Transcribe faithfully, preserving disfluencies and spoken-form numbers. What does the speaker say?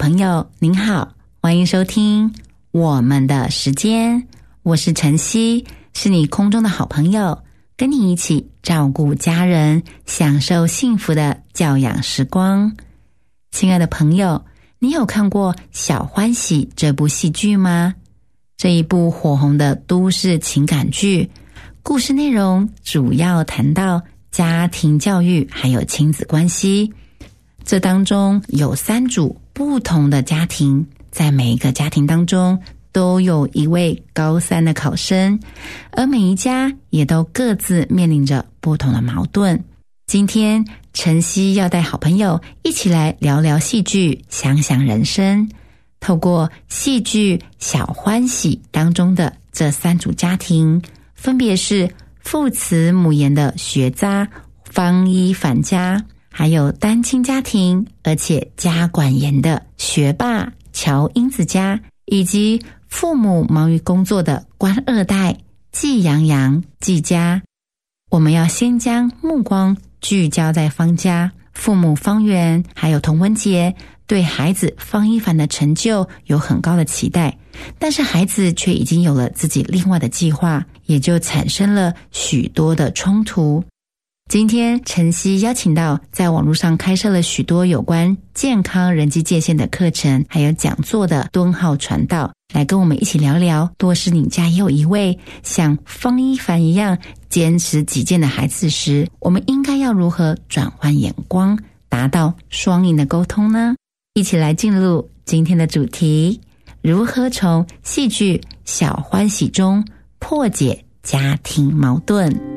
朋友您好，欢迎收听我们的时间，我是晨曦，是你空中的好朋友，跟你一起照顾家人，享受幸福的教养时光。亲爱的朋友，你有看过《小欢喜》这部戏剧吗？这一部火红的都市情感剧，故事内容主要谈到家庭教育还有亲子关系。这当中有三组不同的家庭，在每一个家庭当中都有一位高三的考生，而每一家也都各自面临着不同的矛盾。今天晨曦要带好朋友一起来聊聊戏剧，想想人生。透过戏剧《小欢喜》当中的这三组家庭，分别是父慈母严的学渣方一凡家，还有单亲家庭而且家管严的学霸乔英子家，以及父母忙于工作的官二代季洋洋季家。我们要先将目光聚焦在方家，父母方圆还有童文杰对孩子方一凡的成就有很高的期待，但是孩子却已经有了自己另外的计划，也就产生了许多的冲突。今天晨曦邀请到在网络上开设了许多有关健康人际界限的课程还有讲座的敦浩传道，来跟我们一起聊聊，若是你家也有一位像方一凡一样坚持己见的孩子时，我们应该要如何转换眼光，达到双赢的沟通呢？一起来进入今天的主题，如何从戏剧《小欢喜》中破解家庭矛盾。